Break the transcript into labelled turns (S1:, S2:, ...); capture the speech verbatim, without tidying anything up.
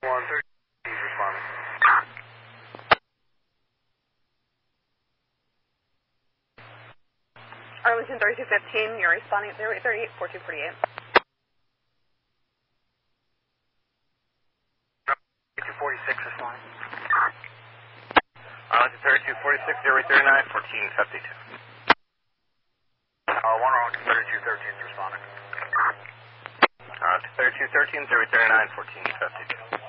S1: one thirty, he's responding.
S2: Arlington thirty-two fifteen, you're responding at zero eight thirty-eight, forty-two forty-eight.
S1: thirty-two forty-six responding.
S3: Arlington thirty-two forty-six, zero eight thirty-nine, fourteen fifty-two.
S1: Uh, one Arlington thirty-two thirteen is responding.
S3: Arlington thirty-two thirteen, zero eight thirty-nine, fourteen fifty-two.